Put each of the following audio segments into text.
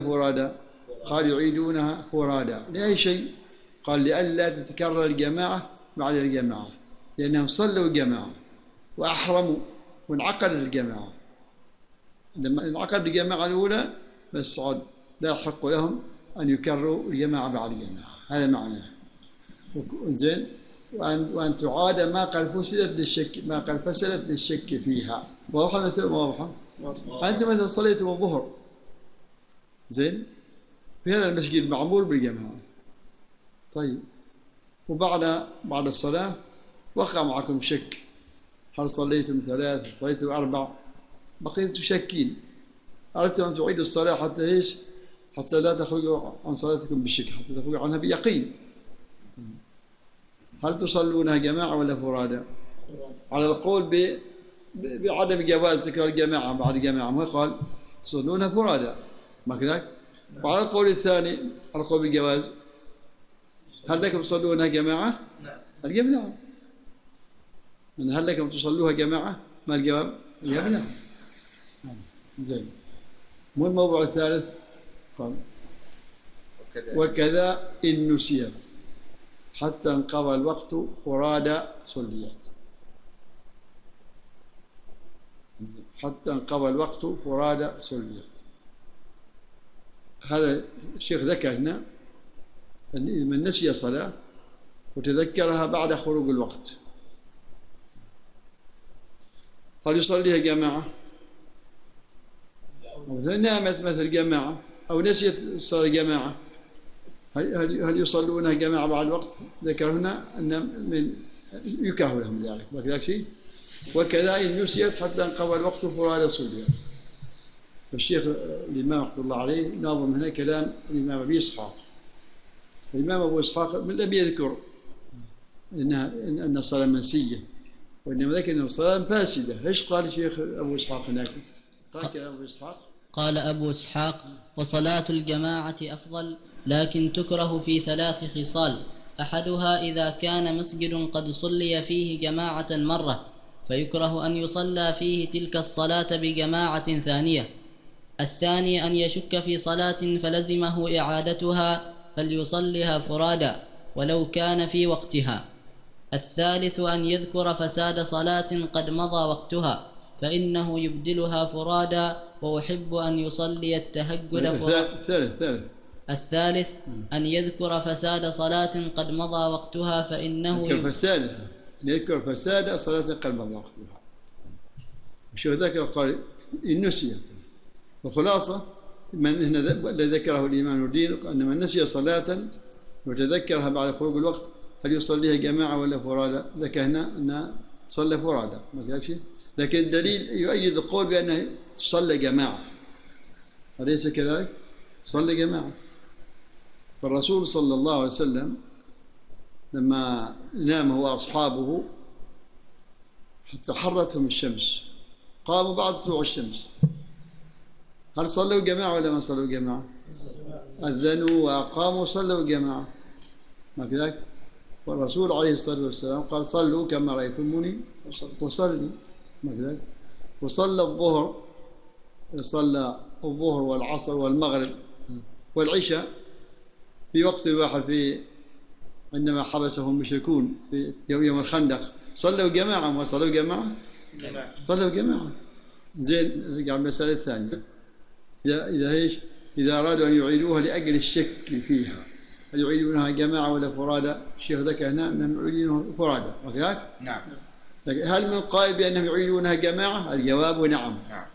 فرادى؟ قال يعيدونها فرادى. لأي شيء؟ قال لئلا تتكرر الجماعة بعد الجماعة، لأنهم صلوا الجماعة وأحرموا وانعقدت الجماعة. لما انعقدت الجماعة الأولى بس عاد لا يحق لهم أن يكرروا الجماعة بعد الجماعة. هذا معناه. زين. وأن تعاد ما قد فسدت للشك فيها. واضحة المسألة؟ واضحة. أنت مثلا صليت الظهر زين في هذا المسجد المعمور بالجماعة، طيب، بعد الصلاة وقع معكم شك، هل صليتم 3 صليتم 4؟ بقيتم شاكين، أردتم أن تعيدوا الصلاة حتى إيش؟ حتى لا تخرجوا عن صلاتكم بالشك، حتى تخرجوا عنها بيقين. هل تصلونها جماعة ولا فرادى؟ على القول بعدم جواز تكرار الجماعة بعد الجماعة، ما قال تصلونها فرادى، ما كذلك؟ وعلى القول الثاني، على القول بالجواز، هل لكم تصلونها جماعة؟ الجواب نعم. هل لكم تصلوها جماعة؟ ما الجواب؟ الجواب نعم. زين. مو الموضوع الثالث؟ قال وكذا إن نسيت حتى انقضى الوقت فرادى صليت. حتى انقضى الوقت فرادى صليت. هذا الشيخ ذكر هنا أن من نسي صلاة وتذكرها بعد خروج الوقت، هل يصليها جماعة؟ نامت مثل جماعة أو نسيت الصلاة جماعة، هل يصلونها جماعة بعد الوقت؟ ذكر هنا أن يكره لهم ذلك، وكذلك شيء. وكذا إن نسيت حتى انقضى الوقت فرادى صليت. الشيخ الإمام رحمه الله عليه ناظم هنا كلام الإمام أبي إسحاق. الإمام أبو إسحاق لم يذكر أن الصلاة منسية، وإنما ذكر أن الصلاة فاسدة. إيش قال الشيخ أبو إسحاق هناك؟ قال كلام أبو إسحاق. قال أبو إسحاق: وصلاة الجماعة أفضل، لكن تكره في 3 خصال: أحدها إذا كان مسجد قد صلي فيه جماعة مرة فيكره أن يصلى فيه تلك الصلاة بجماعة ثانية. الثاني أن يشك في صلاة فلزمه إعادتها فليصلها فرادى ولو كان في وقتها. الثالث أن يذكر فساد صلاة قد مضى وقتها فإنه يبدلها فرادى ويحب أن يصلي التهجد فرادى. الثالث أن يذكر فساد صلاة قد مضى وقتها فإنه يذكر فساد صلاة قد مضى وقتها. وشو ذكر؟ قال إن نسيت. وخلاصة من هنا الذي ذكره الإمام الدين أن من نسي صلاة وتذكرها بعد خروج الوقت هل يصليها جماعة ولا فرادى؟ ذكر هنا أنها صلى فرادى، ما كذلك شيء. لكن الدليل يؤيد القول بأنه تصلى جماعة، أليس كذلك؟ صلى جماعة. فالرسول صلى الله عليه وسلم لما نام هو وأصحابه حتى حرتهم الشمس قاموا بعد طلوع الشمس، هل صلوا جماعة ولا ما صلوا جماعة؟ أذنوا وأقاموا صلوا جماعة، ما كذلك؟ والرسول عليه الصلاة والسلام قال صلوا كما رأيتموني وصلوا، ما كذلك؟ وصلى الظهر، صلى الظهر والعصر والمغرب والعشاء في وقت واحد عندما حبسهم المشركون في يوم الخندق، صلوا جماعة ما صلوا جماعة؟ صلوا جماعة. زين. نرجع المسألة الثانية. إذا أرادوا أن يعيدوها لأجل الشك فيها هل يعيدونها جماعة ولا فرادى؟ الشيخ ذكر هنا أنهم يعيدونها فرادى، وكذلك؟ نعم. هل من قائل بأنهم يعيدونها جماعة؟ الجواب نعم.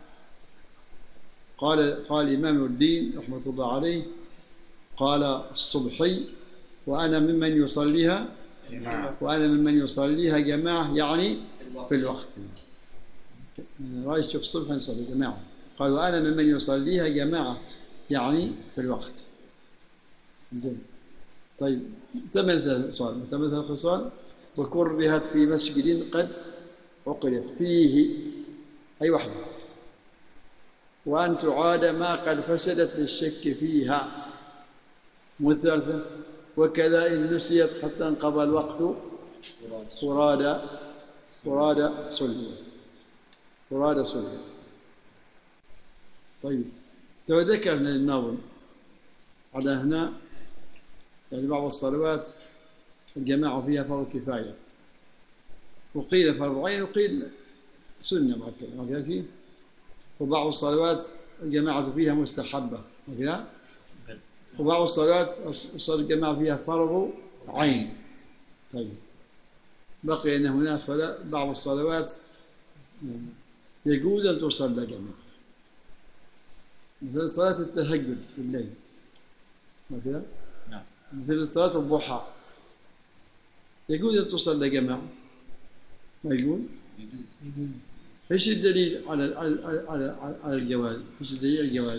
قال إمام الدين رحمة الله عليه، قال الصبحي: وأنا ممن يصليها جماعة، وأنا ممن يصليها جماعة، يعني في الوقت. رأي الشيخ الصبحي يصلي جماعة، قال وأنا ممن يصليها جماعة يعني في الوقت. زين. طيب، تمثل خصال وكرهت في مسجد قد عقدت فيه أي واحدة، وأن تعاد ما قد فسدت للشك فيها. والثالثة وكذا إن نسيت حتى انقضى الوقت فرادى صليت. طيب، تذكرنا النظم على هنا يعني بعض الصلوات الجماعة فيها فرض كفاية، وقيل فرض عين وقيل سنة ما كذا، وبعض الصلوات الجماعة فيها مستحبة وكذا، وبعض الصلوات الجماعة فيها فرض عين. طيب بقي أن هنا بعض الصلوات يجوز أن تصلى جماعة، مثل صلاة التهجد في الليل وكذا، مثل صلاة الضحى يجوز أن تصلى جماعة، ما يجوز؟ ايش الدليل على الجواز؟ ايش الدليل على الجواز؟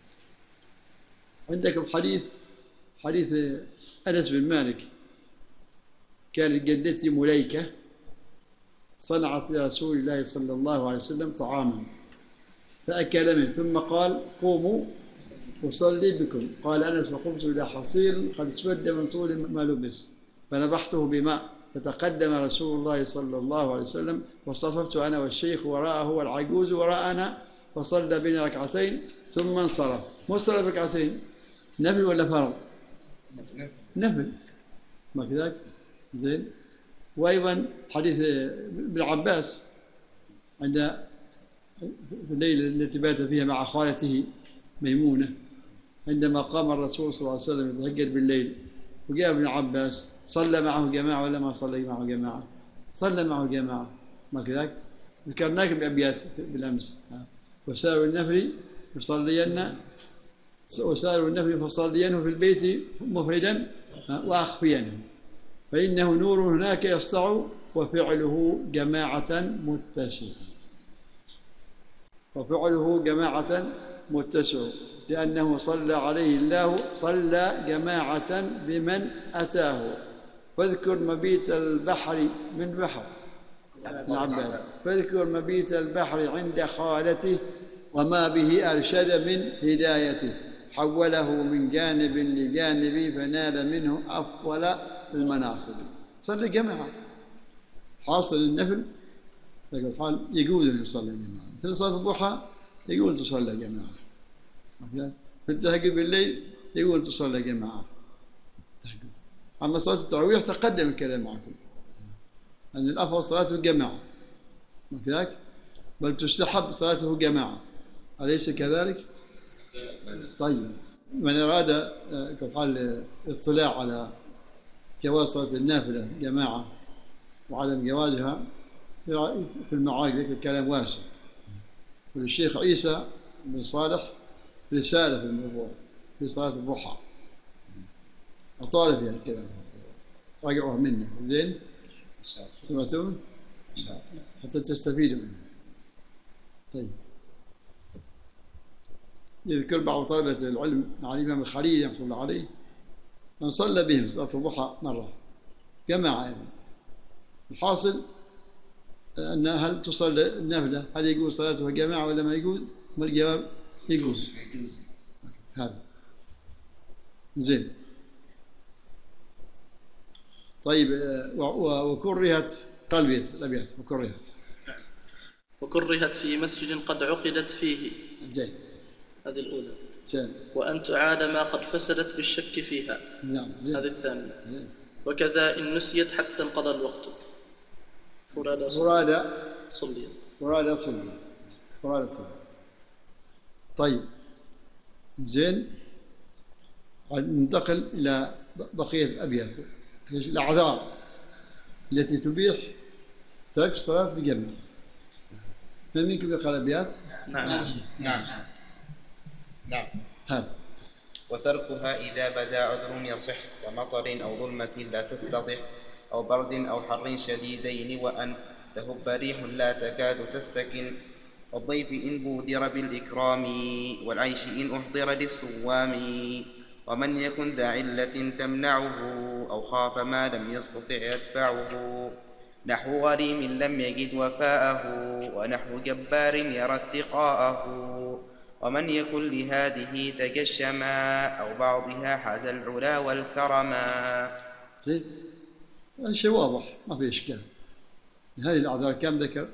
عندكم حديث أنس بن مالك، كانت جدتي مليكة صنعت لرسول الله صلى الله عليه وسلم طعاما فأكل منه ثم قال قوموا أصلي بكم. قال أنس فقمت إلى حصير قد اسود من طول ما لبس فنضحته بماء فتقدم رسول الله صلى الله عليه وسلم وصففت أنا والشيخ وراءه والعجوز وراءنا فصلى بنا ركعتين ثم انصرف. وصلى بركعتين نفل ولا فرض؟ نفل ما كذاك زين. وأيضا حديث ابن عباس عند في الليلة التي بات فيها مع خالته ميمونة عندما قام الرسول صلى الله عليه وسلم يتهجد بالليل وجاء ابن عباس صلى معه جماعة ولا ما صلى معه جماعة؟ صلى معه جماعة ما كذاك. ذكرناك بأبيات بالأمس وسائر النفل فصلينه في البيت مفردا وأخفينه فإنه نور هناك يسطع وفعله جماعة متسع لأنه صلى عليه الله صلى جماعة بمن أتاه. فاذكر مبيت البحر من بحر فاذكر مبيت البحر عند خالته وما به أرشد من هدايته حوله من جانب لجانب فنال منه أفضل المناصب. صلى جماعة. حاصل النفل الحال يجوز أن يصلي جماعة، مثل صلاة الضحى يقول تصلى جماعة، في التهجد بالليل يقول تصلى جماعة. أما صلاة التراويح تقدم الكلام معكم أن الأفضل صلاته جماعة كذلك، بل تستحب صلاته جماعة، أليس كذلك؟ طيب من أراد كقال اطلاع على جواز صلاة النافلة جماعة وعدم جوازها في المعارك الكلام واسع. والشيخ عيسى بن صالح رسالة في الموضوع في صلاة الضحى أطال فيها الكلام، راجعوها منه زين سمعتون حتى تستفيدوا منه. طيب يذكر بعض طلبة العلم مع الإمام الخليل رحمه الله عليه من صلى بهم صلاة الضحى مرة جماعة يعني. الحاصل أن هل تصلى النافلة هل يجوز صلاتها جماعة ولا ما يجوز؟ والجواب يجوز. هذا زين. طيب وكرهت قلبية الأبيات وكرهت في مسجد قد عقدت فيه زين. هذه الأولى. زين. وأن تعاد ما قد فسدت بالشك فيها. نعم. زين. هذه الثانية. زين. وكذا إن نسيت حتى انقضى الوقت فرادى صليت. طيب زين. ننتقل إلى بقية الأبيات الأعذار التي تبيح ترك الصلاة بجمع. من منكم يقرأ الأبيات؟ نعم. هذا. وتركها إذا بدا عذر يصح كمطر أو ظلمة لا تتضح أو برد أو حر شديدين وأن تهب ريح لا تكاد تستكن والضيف إن بودر بالإكرام والعيش إن أحضر للصوام ومن يكن ذا علة تمنعه أو خاف ما لم يستطع يدفعه نحو غريم لم يجد وفاءه ونحو جبار يرى اتقاءه ومن يكن لهذه تجشما أو بعضها حاز العلا والكرما. زين. هذا شيء واضح ما في إشكال. هذه الأعذار كم ذكر؟